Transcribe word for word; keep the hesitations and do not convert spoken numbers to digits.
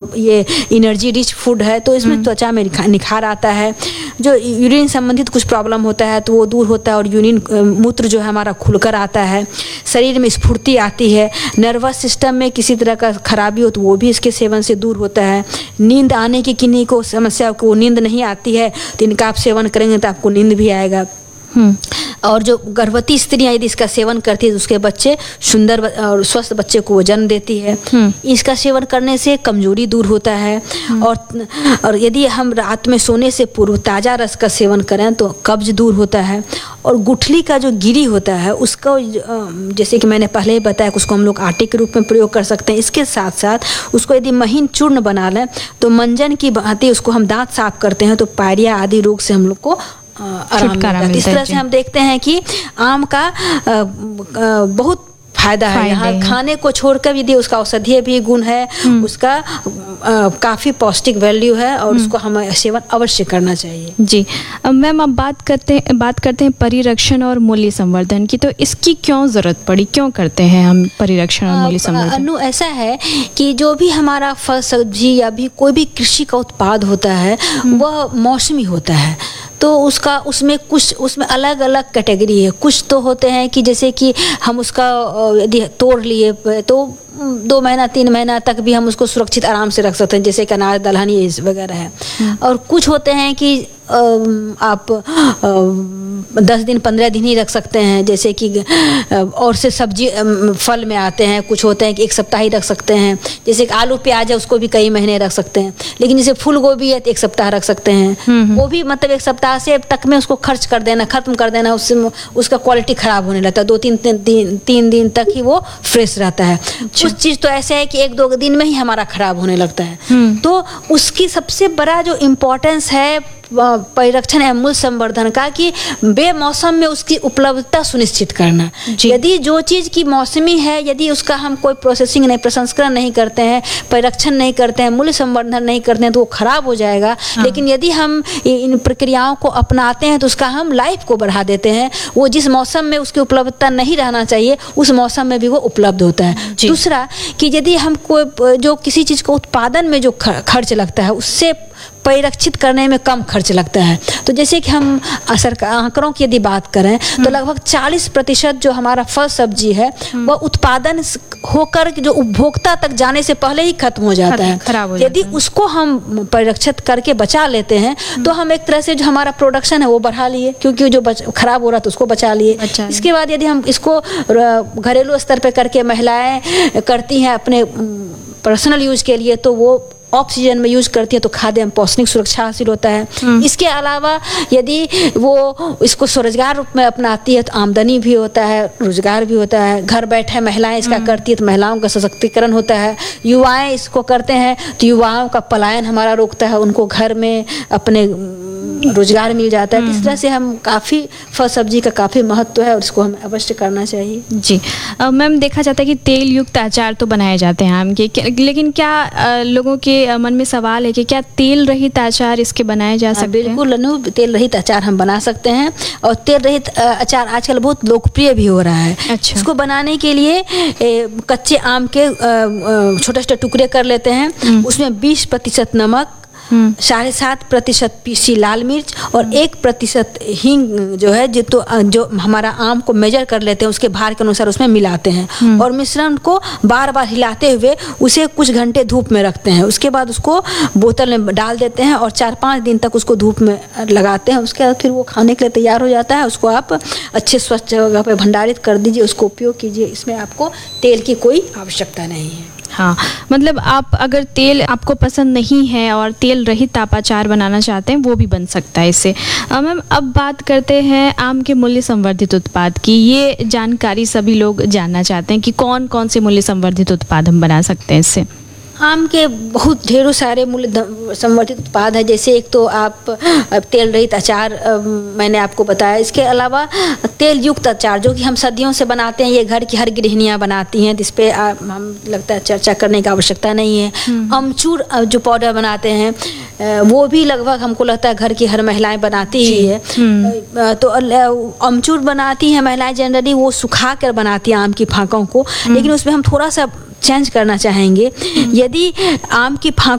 ये energy rich food है, तो इसमें त्वचा में निखार आता है। जो यूरिन संबंधित कुछ प्रॉब्लम होता है तो वो दूर होता है और यूरिन मूत्र जो है हमारा खुलकर आता है। शरीर में स्फूर्ति आती है। नर्वस सिस्टम में किसी तरह का खराबी हो तो वो भी इसके सेवन से दूर होता है। नींद आने की किन्हीं को समस्या को नींद नहीं आती है तो इनका आप सेवन करेंगे तो आपको नींद भी आएगा। और जो गर्भवती स्त्रियां यदि इसका सेवन करती है तो उसके बच्चे सुंदर और स्वस्थ बच्चे को वो जन्म देती है। इसका सेवन करने से कमजोरी दूर होता है। और और यदि हम रात में सोने से पूर्व ताज़ा रस का सेवन करें तो कब्ज दूर होता है। और गुठली का जो गिरी होता है उसको, जैसे कि मैंने पहले ही बताया, उसको हम लोग आटे के रूप में प्रयोग कर सकते हैं। इसके साथ साथ उसको यदि महीन चूर्ण बना लें तो मंजन की भांति उसको हम दांत साफ करते हैं तो पायरिया आदि रोग से हम लोग को आराम मिलता है। इस तरह से हम देखते हैं कि आम का आ, आ, बहुत फायदा है। यहाँ खाने को छोड़कर यदि उसका औषधीय भी गुण है, उसका आ, काफी पौष्टिक वैल्यू है और उसको हमें सेवन अवश्य करना चाहिए। जी मैम, अब बात करते हैं बात करते हैं परिरक्षण और मूल्य संवर्धन की। तो इसकी क्यों जरूरत पड़ी, क्यों करते हैं हम परिरक्षण और मूल्य संवर्धन? अनु, ऐसा है कि जो भी हमारा फल सब्जी या भी कोई भी कृषि का उत्पाद होता है वह मौसमी होता है। तो उसका उसमें कुछ उसमें अलग अलग कैटेगरी है। कुछ तो होते हैं कि जैसे कि हम उसका यदि तोड़ लिए तो दो महीना तीन महीना तक भी हम उसको सुरक्षित आराम से रख सकते हैं, जैसे कि अनार दलहन ये वगैरह है। और कुछ होते हैं कि आप दस दिन पंद्रह दिन ही रख सकते हैं, जैसे कि और से सब्जी फल में आते हैं। कुछ होते हैं कि एक सप्ताह ही रख सकते हैं, जैसे कि आलू प्याज है उसको भी कई महीने रख सकते हैं। लेकिन जैसे फूल गोभी है तो एक सप्ताह रख सकते हैं। वो भी मतलब एक सप्ताह से तक में उसको खर्च कर देना, खत्म कर देना, उससे उसका क्वालिटी खराब होने लगता है। दो तीन तीन तीन दिन तक ही वो फ्रेश रहता है। कुछ चीज़ तो ऐसे है कि एक दो दिन में ही हमारा खराब होने लगता है। तो उसकी सबसे बड़ा जो इम्पोर्टेंस है परिरक्षण एवं मूल्य संवर्धन का कि बेमौसम में उसकी उपलब्धता सुनिश्चित करना। यदि जो चीज़ की मौसमी है, यदि उसका हम कोई प्रोसेसिंग नहीं, प्रसंस्करण नहीं करते हैं, परिरक्षण नहीं करते हैं, मूल्य संवर्धन नहीं करते हैं तो वो खराब हो जाएगा। हाँ। लेकिन यदि हम इन प्रक्रियाओं को अपनाते हैं तो उसका हम लाइफ को बढ़ा देते हैं। वो जिस मौसम में उसकी उपलब्धता नहीं रहना चाहिए उस मौसम में भी वो उपलब्ध होता है। दूसरा कि यदि हम कोई जो किसी चीज़ का उत्पादन में जो खर्च लगता है उससे परिरक्षित करने में कम खर्च लगता है। तो जैसे कि हम सरकार आंकड़ों की यदि बात करें तो लगभग चालीस प्रतिशत जो हमारा फल सब्जी है वह उत्पादन होकर जो उपभोक्ता तक जाने से पहले ही खत्म हो जाता है। यदि उसको हम परिरक्षित करके बचा लेते हैं तो हम एक तरह से जो हमारा प्रोडक्शन है वो बढ़ा लिए, क्योंकि जो खराब हो रहा था उसको बचा लिए। इसके बाद यदि हम इसको घरेलू स्तर पर करके महिलाएं करती हैं अपने पर्सनल यूज के लिए तो वो ऑक्सीजन में यूज करती है तो खाद्य एवं पौष्टिक सुरक्षा हासिल होता है। इसके अलावा यदि वो इसको स्वरोजगार रूप में अपनाती है तो आमदनी भी होता है, रोजगार भी होता है। घर बैठे महिलाएं इसका करती है तो महिलाओं का सशक्तिकरण होता है। युवाएं इसको करते हैं तो युवाओं का पलायन हमारा रोकता है, उनको घर में अपने रोजगार मिल जाता है। इस तरह से हम काफ़ी फल सब्जी का काफ़ी महत्व है और इसको हमें अवश्य करना चाहिए। जी मैम, देखा जाता है कि तेल युक्त अचार तो बनाए जाते हैं आम के, लेकिन क्या आ, लोगों के मन में सवाल है कि क्या तेल रहित अचार इसके बनाए जा सकते हैं? बिल्कुल अनु, तेल रहित अचार हम बना सकते हैं और तेल रहित अचार आजकल बहुत लोकप्रिय भी हो रहा है। अच्छा। इसको बनाने के लिए ए, कच्चे आम के छोटे छोटे टुकड़े कर लेते हैं, उसमें बीस प्रतिशत नमक, साढ़े सात प्रतिशत पीसी लाल मिर्च और एक प्रतिशत हींग जो है जो तो जो हमारा आम को मेजर कर लेते हैं उसके भार के अनुसार उसमें मिलाते हैं और मिश्रण को बार बार हिलाते हुए उसे कुछ घंटे धूप में रखते हैं। उसके बाद उसको बोतल में डाल देते हैं और चार पाँच दिन तक उसको धूप में लगाते हैं। उसके बाद फिर वो खाने के लिए तैयार हो जाता है। उसको आप अच्छे स्वच्छ जगह पर भंडारित कर दीजिए, उसको उपयोग कीजिए। इसमें आपको तेल की कोई आवश्यकता नहीं है। हाँ, मतलब आप अगर तेल आपको पसंद नहीं है और तेल रहित आप अचार बनाना चाहते हैं वो भी बन सकता है इससे। मैम, अब बात करते हैं आम के मूल्य संवर्धित उत्पाद की। ये जानकारी सभी लोग जानना चाहते हैं कि कौन कौन से मूल्य संवर्धित उत्पाद हम बना सकते हैं इससे। आम के बहुत ढेरों सारे मूल्य संवर्धित उत्पाद है। जैसे एक तो आप तेल रहित अचार मैंने आपको बताया, इसके अलावा तेल युक्त अचार जो कि हम सदियों से बनाते हैं, ये घर की हर गृहिणियाँ बनाती हैं, जिस पे हम लगता है चर्चा करने की आवश्यकता नहीं है। अमचूर जो पाउडर बनाते हैं वो भी लगभग हमको लगता है घर की हर महिलाएं बनाती ही है। तो अमचूर बनाती हैं महिलाएं जनरली, वो सुखा कर बनाती हैं आम की फांकों को, लेकिन उसमें हम थोड़ा सा चेंज करना चाहेंगे। यदि आम की फांक